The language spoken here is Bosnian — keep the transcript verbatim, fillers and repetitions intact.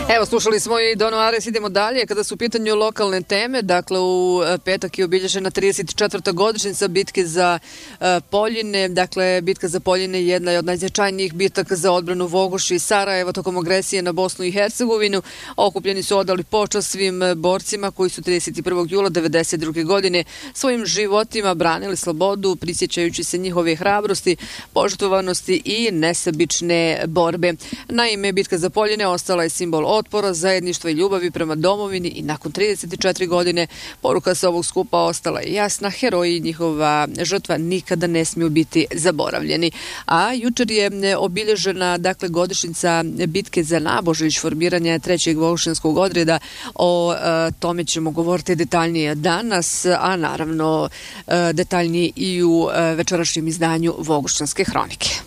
Evo, slušali smo i Donu Ares, idemo dalje. Kada su u pitanju lokalne teme, dakle u petak je obilježena trideset četvrta godišnjica bitke za uh, Poljine. Dakle, bitka za Poljine je jedna od najznačajnijih bitaka za odbranu Vogoši i Sarajeva tokom agresije na Bosnu i Hercegovinu. Okupljeni su odali počast svim borcima koji su trideset prvog jula devedeset druge godine svojim životima branili slobodu, prisjećajući se njihove hrabrosti, požrtvovanosti i nesebične borbe. Naime, bitka za Poljine ostala je simbol otpora, zajedništva i ljubavi prema domovini i nakon trideset četiri godine poruka sa ovog skupa ostala je jasna: heroji i njihova žrtva nikada ne smiju biti zaboravljeni. A jučer je obilježena dakle godišnjica bitke za Nabožić, formiranja trećeg vogošćanskog odreda. O e, tome ćemo govoriti detaljnije danas, a naravno e, detaljnije i u e, večerašnjem izdanju Vogošćanske hronike.